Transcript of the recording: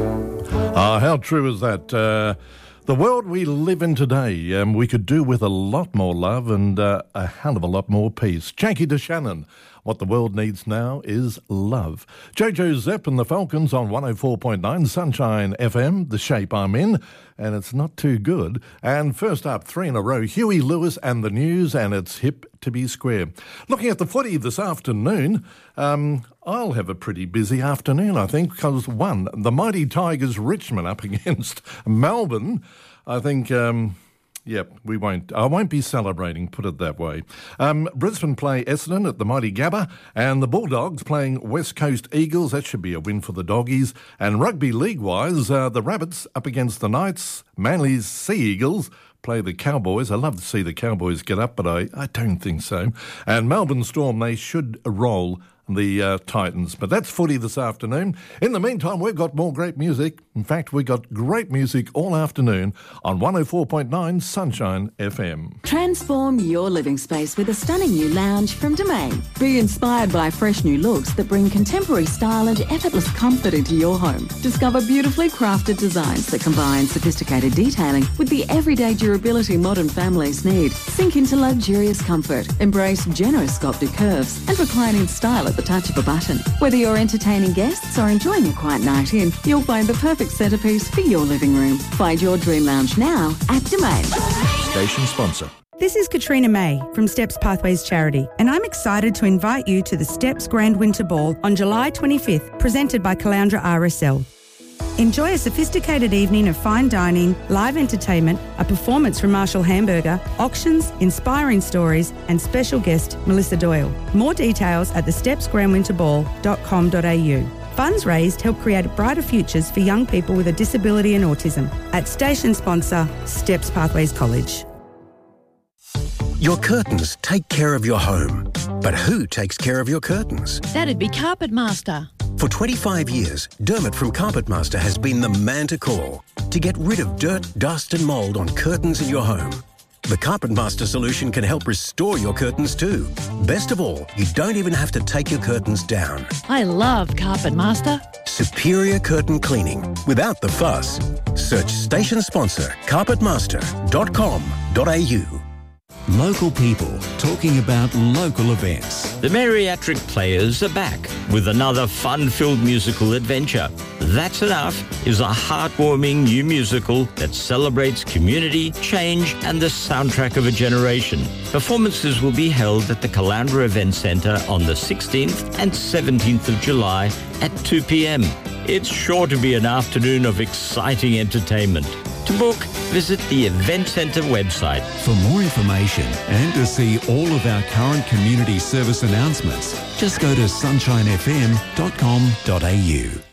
How true is that? The world we live in today, we could do with a lot more love and a hell of a lot more peace. Jackie DeShannon, what the world needs now is love. Jojo Zepp and the Falcons on 104.9 Sunshine FM, the shape I'm in, and it's not too good. And first up, 3 in a row, Huey Lewis and the news, and it's hip to be square. Looking at the footy this afternoon, I'll have a pretty busy afternoon, I think, because one, the mighty Tigers Richmond up against Melbourne. I think, I won't be celebrating, put it that way. Brisbane play Essendon at the mighty Gabba, and the Bulldogs playing West Coast Eagles. That should be a win for the Doggies. And rugby league-wise, the Rabbits up against the Knights, Manly's Sea Eagles play the Cowboys. I love to see the Cowboys get up, but I don't think so. And Melbourne Storm, they should roll the Titans. But that's footy this afternoon. In the meantime, we've got more great music. In fact, we got great music all afternoon on 104.9 Sunshine FM. Transform your living space with a stunning new lounge from Domain. Be inspired by fresh new looks that bring contemporary style and effortless comfort into your home. Discover beautifully crafted designs that combine sophisticated detailing with the everyday durability modern families need. Sink into luxurious comfort. Embrace generous sculpted curves and reclining style at the touch of a button. Whether you're entertaining guests or enjoying a quiet night in, you'll find the perfect centrepiece for your living room. Find your dream lounge now at Domain. Station sponsor. This is Katrina May from Steps Pathways Charity, and I'm excited to invite you to the Steps Grand Winter Ball on July 25th, presented by Caloundra RSL. Enjoy a sophisticated evening of fine dining, live entertainment, a performance from Marshall Hamburger, auctions, inspiring stories, and special guest Melissa Doyle. More details at thestepsgrandwinterball.com.au. Funds raised help create brighter futures for young people with a disability and autism. At station sponsor, Steps Pathways College. Your curtains take care of your home. But who takes care of your curtains? That'd be Carpet Master. For 25 years, Dermot from Carpet Master has been the man to call to get rid of dirt, dust and mould on curtains in your home. The Carpet Master solution can help restore your curtains too. Best of all, you don't even have to take your curtains down. I love Carpet Master. Superior curtain cleaning without the fuss. Search station sponsor carpetmaster.com.au. Local people talking about local events. The Meriatric Players are back with another fun-filled musical adventure. That's Enough is a heartwarming new musical that celebrates community, change and the soundtrack of a generation. Performances will be held at the Caloundra Event Centre on the 16th and 17th of July at 2 p.m. It's sure to be an afternoon of exciting entertainment. To book, visit the Event Centre website. For more information and to see all of our current community service announcements, just go to sunshinefm.com.au.